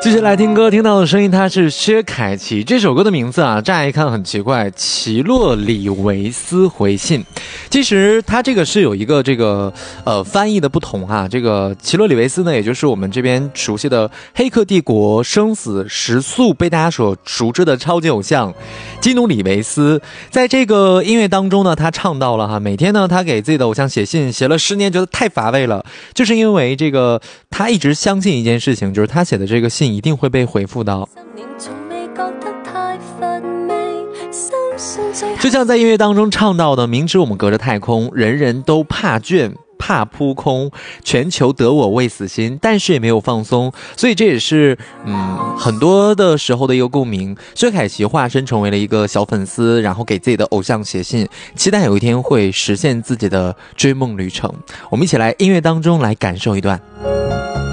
继续来听歌，听到的声音它是薛凯琪。这首歌的名字啊，乍一看很奇怪，奇洛里维斯回信。其实它这个是有一个翻译的不同啊。这个奇洛里维斯呢，也就是我们这边熟悉的《黑客帝国》生死时速被大家所熟知的超级偶像基努里维斯。在这个音乐当中呢，他唱到了每天呢他给自己的偶像写信，写了10年，觉得太乏味了，就是因为这个他一直相信一件事情，就是他写的这个信一定会被回复到。就像在音乐当中唱到的，明知我们隔着太空，人人都怕倦怕扑空，全球得我未死心，但是也没有放松。所以这也是很多的时候的一个共鸣。薛凯琪化身成为了一个小粉丝，然后给自己的偶像写信，期待有一天会实现自己的追梦旅程。我们一起来音乐当中来感受一段。